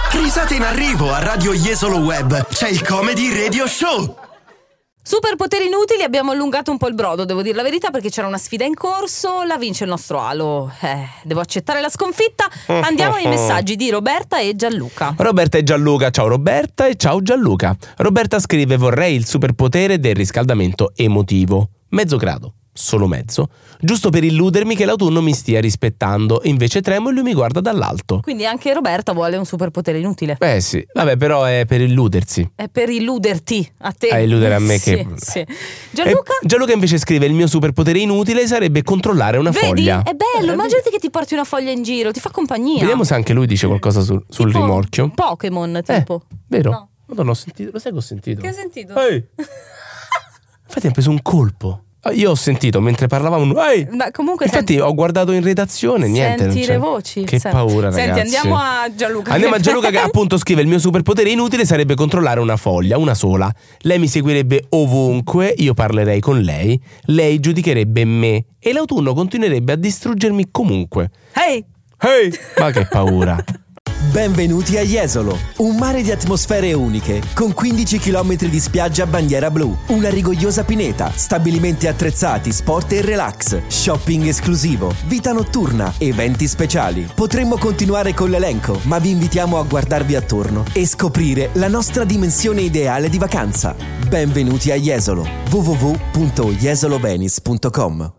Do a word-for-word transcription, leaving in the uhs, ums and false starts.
Risate in arrivo a Radio Jesolo Web. C'è il Comedy Radio Show. Superpoteri inutili, abbiamo allungato un po' il brodo, devo dire la verità, perché c'era una sfida in corso, la vince il nostro Alo. Eh, devo accettare la sconfitta. Andiamo ai messaggi di Roberta e Gianluca. Roberta e Gianluca, ciao Roberta e ciao Gianluca. Roberta scrive: vorrei il superpotere del riscaldamento emotivo. Mezzo grado, solo mezzo, giusto per illudermi che l'autunno mi stia rispettando, e invece tremo e lui mi guarda dall'alto. Quindi anche Roberta vuole un superpotere inutile. Beh sì, vabbè, però è per illudersi. È per illuderti a te. A illudere a me sì, che... sì. Gianluca? E Gianluca invece scrive: il mio superpotere inutile sarebbe controllare una Vedi? foglia. È bello, immaginati che ti porti una foglia in giro, ti fa compagnia. Vediamo se anche lui dice qualcosa sul, sul Tipo rimorchio. Pokémon, tipo. Eh, vero? No. Madonna, ho sentito, lo sai che ho sentito? Che hai sentito? Ehi! Infatti ha preso un colpo. Io ho sentito mentre parlavamo. Ehi! Ma comunque Infatti senti, ho guardato in redazione, niente. senti non c'è. le voci. Che Senti. paura, ragazzi. Senti, andiamo a Gianluca. Andiamo a Gianluca, che appunto scrive: il mio superpotere inutile sarebbe controllare una foglia, una sola. Lei mi seguirebbe ovunque, io parlerei con lei, lei giudicherebbe me e l'autunno continuerebbe a distruggermi comunque. Ehi! Ehi! Ma che paura. Benvenuti a Jesolo, un mare di atmosfere uniche, con quindici chilometri di spiaggia a bandiera blu, una rigogliosa pineta, stabilimenti attrezzati, sport e relax, shopping esclusivo, vita notturna, eventi speciali. Potremmo continuare con l'elenco, ma vi invitiamo a guardarvi attorno e scoprire la nostra dimensione ideale di vacanza. Benvenuti a Jesolo, w w w punto jesolovenice punto com.